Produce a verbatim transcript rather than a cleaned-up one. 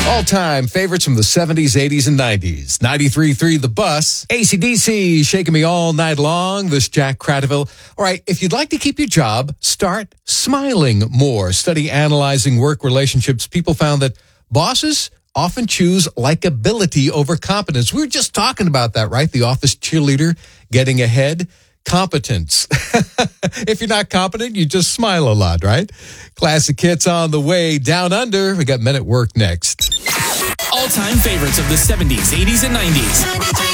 All-time favorites from the seventies, eighties, and nineties. ninety-three point three The Bus. A C D C, Shaking Me All Night Long. This Jack Cradaville. All right, if you'd like to keep your job, start smiling more. Study analyzing work relationships. People found that bosses often choose likability over competence. We were just talking about that, right? The office cheerleader getting ahead. Competence. If you're not competent, you just smile a lot, right? Classic hits on the way. Down Under. We got Men at Work next. All-time favorites of the seventies, eighties, and nineties.